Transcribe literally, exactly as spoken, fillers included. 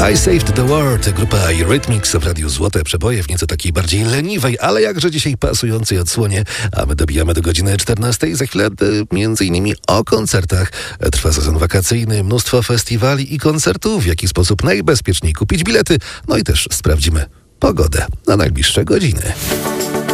I Saved the World, grupa Eurythmics w Radiu Złote Przeboje w nieco takiej bardziej leniwej, ale jakże dzisiaj pasującej odsłonie, a my dobijamy do godziny czternastej. Za chwilę między innymi o koncertach. Trwa sezon wakacyjny, mnóstwo festiwali i koncertów, w jaki sposób najbezpieczniej kupić bilety, no i też sprawdzimy pogodę na najbliższe godziny.